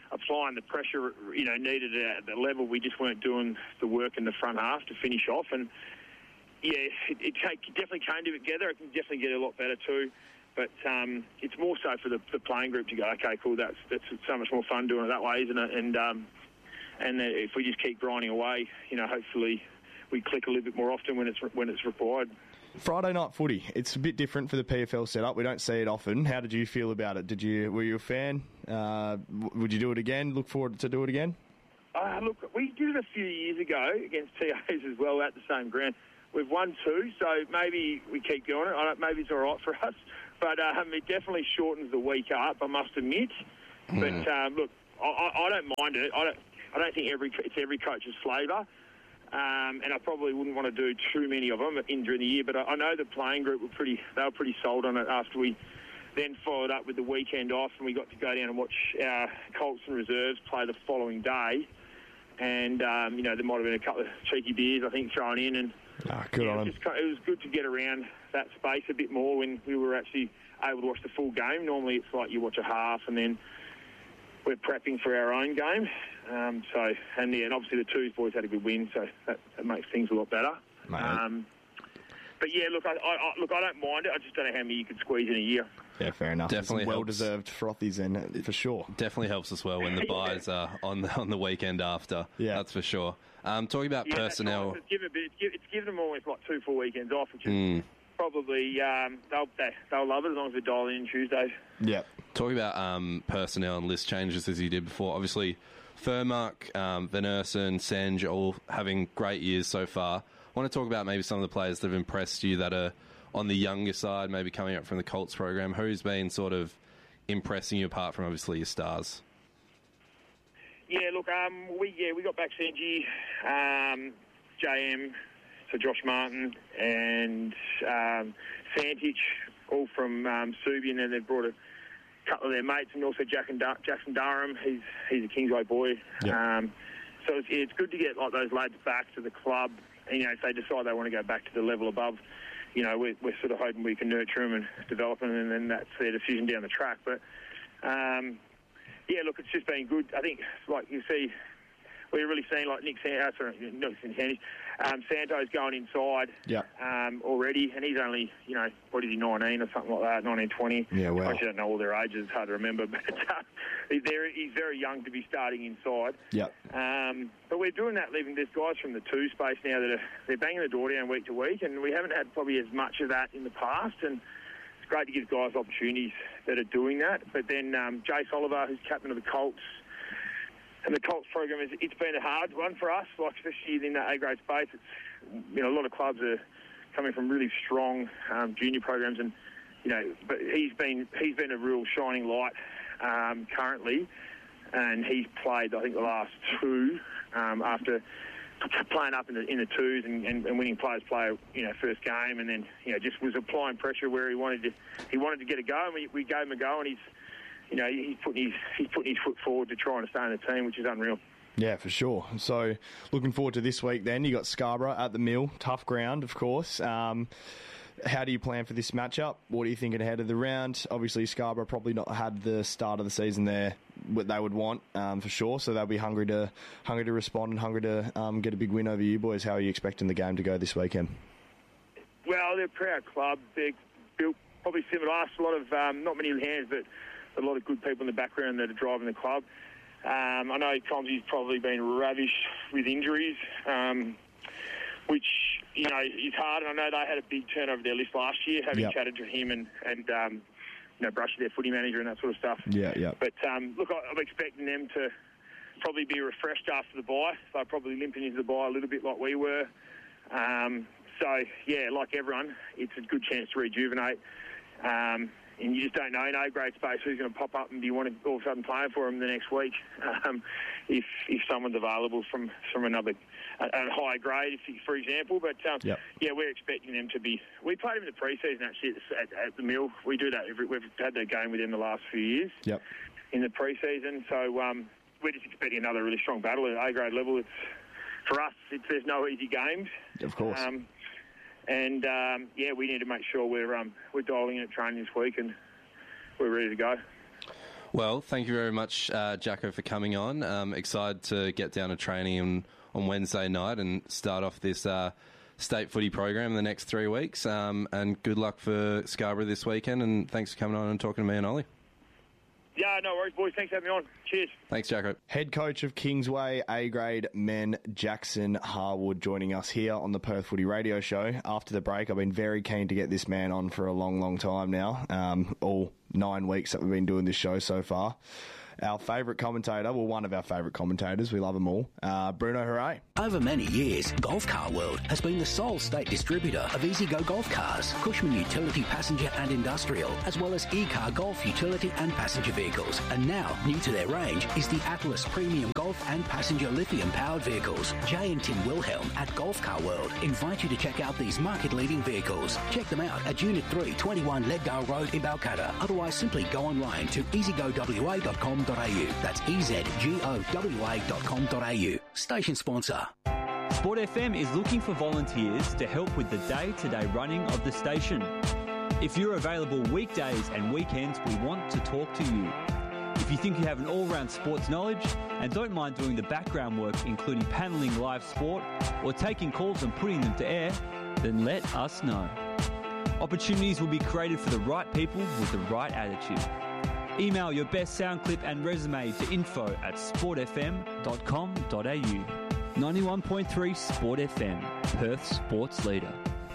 applying the pressure, you know, needed at the level. We just weren't doing the work in the front half to finish off. And, yeah, it, it definitely came together. It can definitely get a lot better too. But um, it's more so for the, the playing group to go, okay, cool, that's that's so much more fun doing it that way, isn't it? And um, and if we just keep grinding away, you know, hopefully we click a little bit more often when it's when it's required. Friday night footy, it's a bit different for the P F L setup. We don't see it often. How did you feel about it? Did you were you a fan? Uh, would you do it again? Look forward to do it again? Uh, look, we did it a few years ago against T As as well at the same ground. We've won two, so maybe we keep going. I don't, maybe it's all right for us, but um, it definitely shortens the week up, I must admit. Mm. But um, look, I, I don't mind it. I don't. I don't think every it's every coach's flavour. Um, and I probably wouldn't want to do too many of them in during the year, but I, I know the playing group were pretty, they were pretty sold on it after we then followed up with the weekend off and we got to go down and watch our Colts and reserves play the following day. And, um, you know, there might have been a couple of cheeky beers, I think, thrown in. And oh, good yeah, on it, them. was just, it was good to get around that space a bit more when we were actually able to watch the full game. Normally it's like you watch a half and then we're prepping for our own game. Um, so, and, yeah, and obviously the Twos boys had a good win, so that, that makes things a lot better. Um, but, yeah, look, I, I, I, look, I don't mind it. I just don't know how many you could squeeze in a year. Yeah, fair enough. Definitely well-deserved frothies in, for sure. Definitely helps as well when the buys are on the, on the weekend after. Yeah. That's for sure. Um, talking about yeah, personnel... Right. It's, given a bit, it's, given, it's given them almost like two full weekends off, which is mm. probably... Um, they'll, they, they'll love it as long as they dial in Tuesdays. Yeah. Talking about um, personnel and list changes as you did before, obviously... Furmark, um, Van Ursen, Sanj, all having great years so far. I want to talk about maybe some of the players that have impressed you that are on the younger side, maybe coming up from the Colts program. Who's been sort of impressing you apart from obviously your stars? Yeah, look, um, we yeah we got back Sanji, um, J M, so Josh Martin and um, Santich, all from um, Subi, and then they brought a couple of their mates, and also Jack and Dar- Jackson Durham. He's he's a Kingsway boy. Yep. Um, so it's, it's good to get like those lads back to the club. And, you know, if they decide they want to go back to the level above, you know, we're, we're sort of hoping we can nurture them and develop them, and then that's their decision down the track. But um, yeah, look, it's just been good. I think, like you see, we're really seeing like Nick Santos, sorry, not Nick Santos, um, Santos going inside yeah. um, already, and he's only, you know, what is he, nineteen or something like that, nineteen, twenty. Yeah, well. I actually don't know all their ages, it's hard to remember, but uh, he's, there, he's very young to be starting inside. Yeah. Um, but we're doing that, leaving there's guys from the two space now that are they're banging the door down week to week, and we haven't had probably as much of that in the past, and it's great to give guys opportunities that are doing that. But then um, Jace Oliver, who's captain of the Colts, and the Colts program, is it's been a hard one for us, like especially in that A-grade space. It's, you know, a lot of clubs are coming from really strong um, junior programs, and you know, but he's been he's been a real shining light um, currently, and he's played I think the last two um, after playing up in the in the twos and, and, and winning players play you know first game, and then you know just was applying pressure where he wanted to he wanted to get a go, and we, we gave him a go, and he's. You know, he's putting his he's putting his foot forward to try and stay in the team, which is unreal. Yeah, for sure. So, looking forward to this week. Then you got Scarborough at the Mill, tough ground, of course. Um, how do you plan for this matchup? What are you thinking ahead of the round? Obviously, Scarborough probably not had the start of the season there what they would want um, for sure. So they'll be hungry to hungry to respond and hungry to um, get a big win over you boys. How are you expecting the game to go this weekend? Well, they're a proud club. They're built probably similar to us. A lot of um, not many hands, but a lot of good people in the background that are driving the club. Um, I know Tomsy's probably been ravished with injuries, um, which, you know, is hard. And I know they had a big turnover their list last year, having yep. chatted to him and, and um, you know, Brushy, their footy manager and that sort of stuff. Yeah, yeah. But, um, look, I'm expecting them to probably be refreshed after the bye. They're probably limping into the bye a little bit like we were. Um, so, yeah, like everyone, it's a good chance to rejuvenate. Um And you just don't know in A-grade space who's going to pop up and do you want to all of a sudden play for them the next week um, if if someone's available from, from another a, a higher grade, if, for example. But, um, yep. yeah, we're expecting them to be... We played them in the pre-season, actually, at, at the Mill. We do that. Every, we've had that game with them the last few years yep. in the pre-season. So um, we're just expecting another really strong battle at A-grade level. It's For us, it's, there's no easy games. Of course. Um, And, um, yeah, we need to make sure we're um, we're dialing in at training this week and we're ready to go. Well, thank you very much, uh, Jacko, for coming on. Um, excited to get down to training on, on Wednesday night and start off this uh, state footy program in the next three weeks. Um, and good luck for Scarborough this weekend. And thanks for coming on and talking to me and Ollie. Yeah, no worries, boys. Thanks for having me on. Cheers. Thanks, Jacko. Head coach of Kingsway A-grade men, Jackson Harwood, joining us here on the Perth Footy Radio Show. After the break, I've been very keen to get this man on for a long, long time now. Um, all nine weeks that we've been doing this show so far. Our favourite commentator, well, one of our favourite commentators, we love them all, uh, Bruno Hooray. Over many years, Golf Car World has been the sole state distributor of EasyGo golf cars, Cushman utility passenger and industrial, as well as E-Car Golf utility and passenger vehicles. And now, new to their range is the Atlas Premium Golf and Passenger Lithium-powered vehicles. Jay and Tim Wilhelm at Golf Car World invite you to check out these market-leading vehicles. Check them out at Unit three, twenty-one Leddale Road in Balcatta. Otherwise, simply go online to easy go w a dot com dot a u. That's E Z G O W A dot com dot a u. Station sponsor. Sport F M is looking for volunteers to help with the day-to-day running of the station. If you're available weekdays and weekends, we want to talk to you. If you think you have an all-round sports knowledge and don't mind doing the background work, including panelling live sport or taking calls and putting them to air, then let us know. Opportunities will be created for the right people with the right attitude. Email your best sound clip and resume to info at sport f m dot com dot a u. ninety-one point three Sport F M, Perth's sports leader.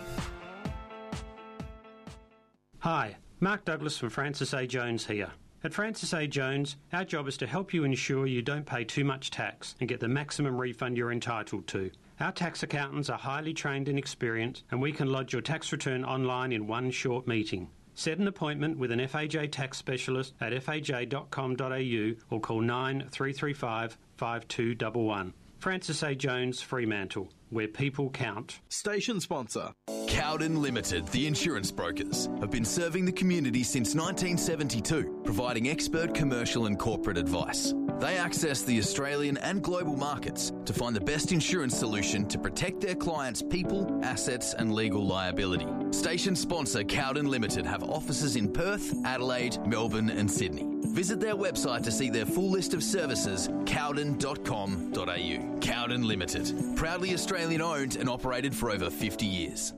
Hi, Mark Douglas from Francis A. Jones here. At Francis A. Jones, our job is to help you ensure you don't pay too much tax and get the maximum refund you're entitled to. Our tax accountants are highly trained and experienced, and we can lodge your tax return online in one short meeting. Set an appointment with an F A J tax specialist at f a j dot com dot a u or call nine three three five, five two one one. Francis A. Jones, Fremantle, where people count. Station sponsor. Cowden Limited, the insurance brokers, have been serving the community since nineteen seventy-two, providing expert commercial and corporate advice. They access the Australian and global markets to find the best insurance solution to protect their clients' people, assets and legal liability. Station sponsor Cowden Limited have offices in Perth, Adelaide, Melbourne and Sydney. Visit their website to see their full list of services, cowden dot com dot a u. Cowden Limited, proudly Australian owned and operated for over fifty years.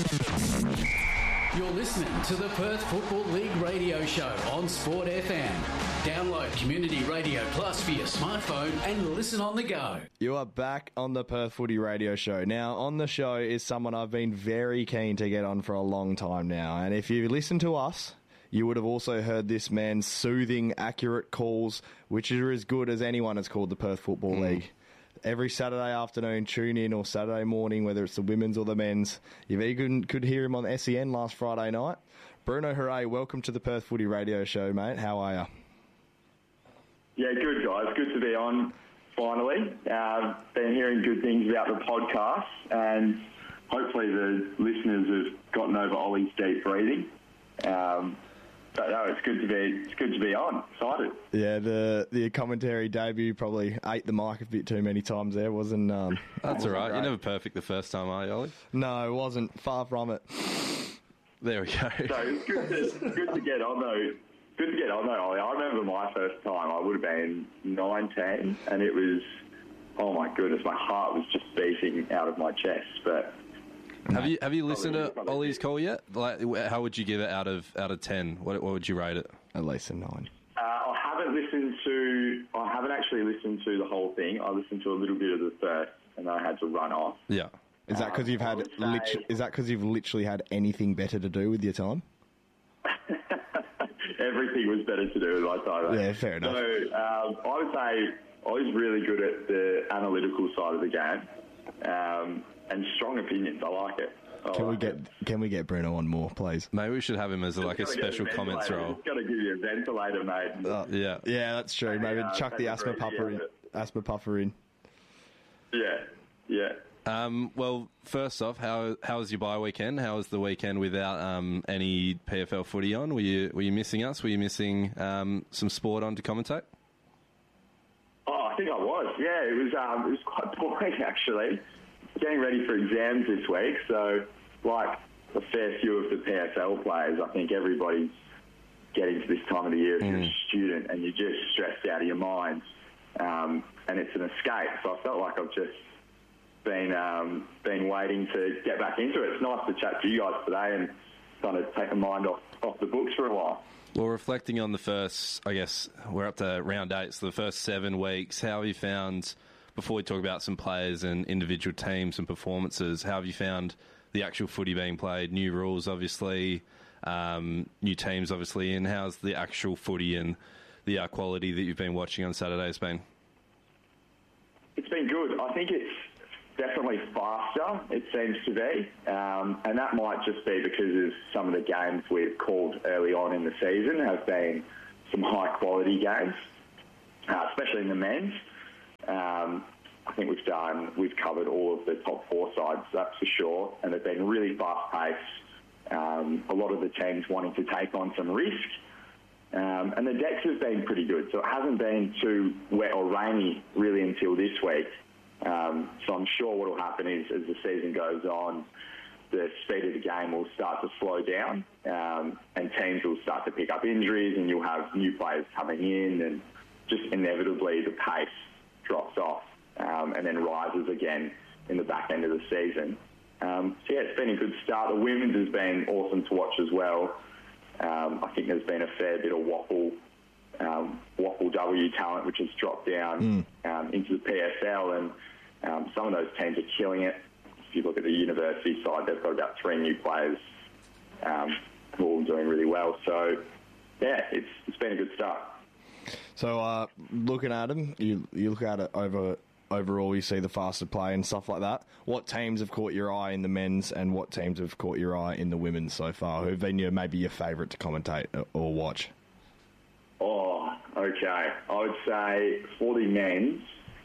You're listening to the Perth Football League radio show on Sport F M. Download Community Radio Plus for your smartphone and listen on the go. You are back on the Perth Footy Radio Show. Now, on the show is someone I've been very keen to get on for a long time now. And if you listen to us, you would have also heard this man's soothing, accurate calls, which are as good as anyone has called the Perth Football mm. League. Every Saturday afternoon, tune in, or Saturday morning, whether it's the women's or the men's. You even could hear him on S E N last Friday night. Bruno Hooray, welcome to the Perth Footy Radio Show, mate. How are you? Yeah, good, guys. Good to be on, finally. Uh, been hearing good things about the podcast, and hopefully the listeners have gotten over Ollie's deep breathing. Um, but no, it's good to be. It's good to be on. Excited. Yeah, the the commentary debut probably ate the mic a bit too many times. There wasn't. Um, That's wasn't all right. great. You're never perfect the first time, are you, Ollie? No, it wasn't. Far from it. There we go. So it's good to, good to get on though. Good to get on though, Ollie. I remember my first time. I would have been nineteen, and it was. Oh my goodness, my heart was just beating out of my chest, but. Have you have you listened to Ollie's call yet? Like, how would you give it out of out of ten? What what would you rate it? At least a nine. Uh, I haven't listened to. I haven't actually listened to the whole thing. I listened to a little bit of the first, and then I had to run off. Yeah. Is that because you've had? Lit- is that because you've literally had anything better to do with your time? Everything was better to do with my time. Yeah, fair enough. So um, I would say I was really good at the analytical side of the game. Um, And strong opinions. I like it. I Can like we get it. Can we get Bruno on more, please? Maybe we should have him as a, like a special a comments role. Got to give you a ventilator, mate. Uh, yeah, yeah, that's true. Maybe uh, chuck the asthma puffer in. Asthma puffer in. Yeah, yeah. Um, well, first off, how how was your bye weekend? How was the weekend without um, any P F L footy on? Were you were you missing us? Were you missing um, some sport on to commentate? Oh, I think I was. Yeah, it was. Um, it was quite boring actually. Getting ready for exams this week, so like a fair few of the P F L players, I think everybody's getting to this time of the year if mm. you're a student and you're just stressed out of your mind, um, and it's an escape. So I felt like I've just been um, been waiting to get back into it. It's nice to chat to you guys today and kind of take my mind off, off the books for a while. Well, reflecting on the first, I guess, we're up to round eight, so the first seven weeks, how have you found, before we talk about some players and individual teams and performances, how have you found the actual footy being played? New rules, obviously, um, new teams, obviously, and how's the actual footy and the uh, quality that you've been watching on Saturdays been? It's been good. I think it's definitely faster, it seems to be, um, and that might just be because of some of the games we've called early on in the season have been some high-quality games, uh, especially in the men's. Um, I think we've done, we've covered all of the top four sides, that's for sure, and they've been really fast-paced. Um, a lot of the teams wanting to take on some risk, um, and the decks have been pretty good, so it hasn't been too wet or rainy really until this week. Um, so I'm sure what will happen is, as the season goes on, the speed of the game will start to slow down, um, and teams will start to pick up injuries, and you'll have new players coming in, and just inevitably the pace drops off, um, and then rises again in the back end of the season. Um, so yeah, it's been a good start. The women's has been awesome to watch as well. Um, I think there's been a fair bit of waffle, um, waffle W talent, which has dropped down mm. um, into the P S L, and um, some of those teams are killing it. If you look at the university side, they've got about three new players um, who are all doing really well. So yeah, it's it's been a good start. So uh, looking at them, you you look at it over overall, you see the faster play and stuff like that. What teams have caught your eye in the men's, and what teams have caught your eye in the women's so far? Who've been your maybe your favourite to commentate or watch? Oh, okay. I would say for the men's,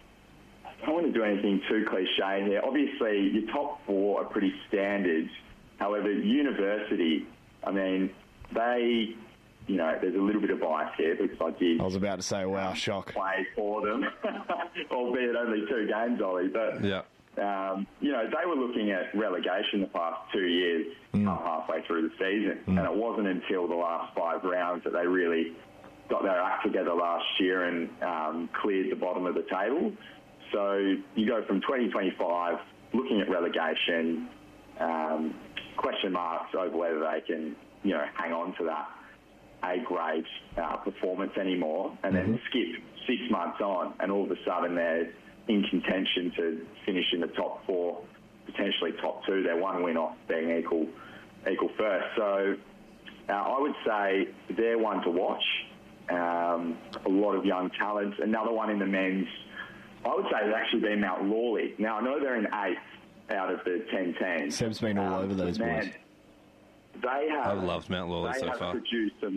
I don't want to do anything too cliche here. Obviously, your top four are pretty standard. However, university, I mean, they, you know, there's a little bit of bias here because I did. I was about to say, wow, um, shock. Play for them, albeit only two games, Ollie. But, yeah. um, you know, they were looking at relegation the past two years, mm. halfway through the season. Mm. And it wasn't until the last five rounds that they really got their act together last year and um, cleared the bottom of the table. So you go from twenty twenty-five looking at relegation, um, question marks over whether they can, you know, hang on to that A-grade uh, performance anymore, and then mm-hmm. skip six months on, and all of a sudden they're in contention to finish in the top four, potentially top two. They're one win off being equal, equal first. So uh, I would say they're one to watch. Um, a lot of young talent. Another one in the men's, I would say, has actually been Mount Lawley. Now, I know they're in eighth out of the ten teams. Seb's been all um, over those man, boys. They have. I've loved Mount Lawley so have far. Produced some,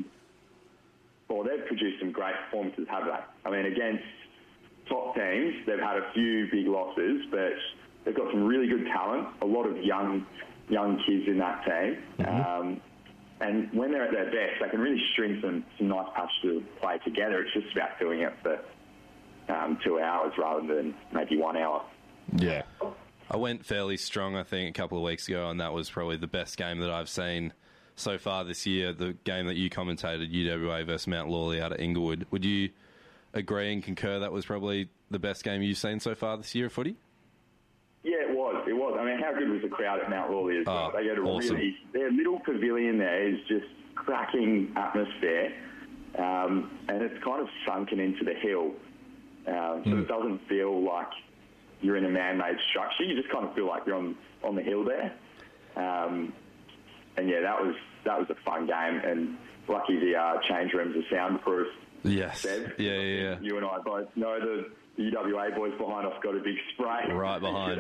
well, they've produced some great performances, have they? I mean, against top teams, they've had a few big losses, but they've got some really good talent. A lot of young, young kids in that team. Mm-hmm. Um, And when they're at their best, they can really string some, some nice patches of play together. It's just about doing it for um, two hours rather than maybe one hour. Yeah. I went fairly strong, I think, a couple of weeks ago, and that was probably the best game that I've seen so far this year, the game that you commentated, U W A versus Mount Lawley out of Inglewood. Would you agree and concur that was probably the best game you've seen so far this year of footy? Yeah, it was. It was. I mean, how good was the crowd at Mount Lawley as well? Oh, they got a awesome. really, their little pavilion there is just cracking atmosphere, um, and it's kind of sunken into the hill, um, so mm. it doesn't feel like you're in a man-made structure. You just kind of feel like you're on on the hill there, um, and yeah, that was that was a fun game. And lucky the uh, change rooms are soundproof. Yes. Seb. Yeah, yeah, yeah. You and I both know the U W A boys behind us got a big spray. Right behind.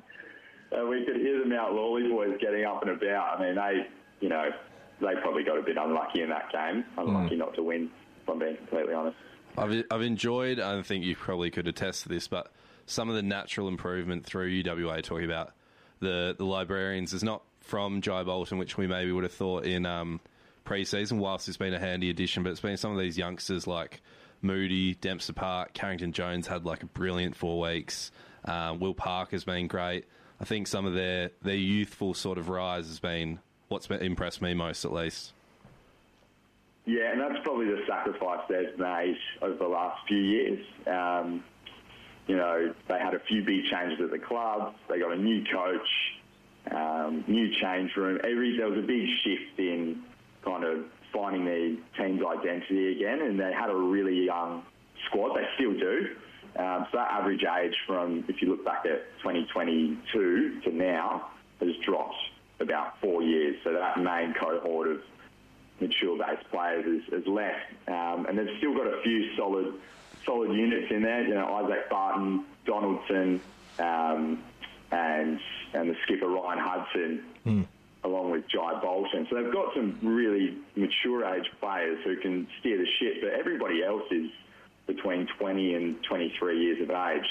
Uh, we could hear the Mount Lawley boys getting up and about. I mean, they, you know, they probably got a bit unlucky in that game. Unlucky mm. not to win, if I'm being completely honest. I've, I've enjoyed, I think you probably could attest to this, but some of the natural improvement through U W A, talking about the, the librarians, is not from Jai Bolton, which we maybe would have thought in um, pre-season, whilst it's been a handy addition, but it's been some of these youngsters like Moody, Dempster Park, Carrington Jones had like a brilliant four weeks. Uh, Will Parker's been great. I think some of their, their youthful sort of rise has been what's been impressed me most, at least. Yeah, and that's probably the sacrifice they've made over the last few years. Um, you know, they had a few big changes at the club. They got a new coach, um, new change room. Every there was a big shift in kind of finding their team's identity again, and they had a really young squad. They still do. Um, so that average age from, if you look back at twenty twenty-two to now, has dropped about four years. So that main cohort of mature-based players has, has left. Um, and they've still got a few solid solid units in there. You know, Isaac Barton, Donaldson, um, and and the skipper Ryan Hudson, mm. along with Jai Bolton. So they've got some really mature-age players who can steer the ship, but everybody else is between twenty and twenty-three years of age.